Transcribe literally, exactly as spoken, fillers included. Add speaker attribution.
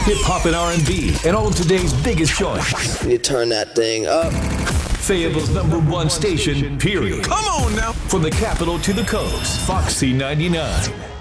Speaker 1: hip hop and R and B, and all of today's biggest joints.
Speaker 2: You turn that thing up.
Speaker 1: Fayetteville's number one station, period.
Speaker 3: Come on now.
Speaker 1: From the capital to the coast, Foxy ninety-nine.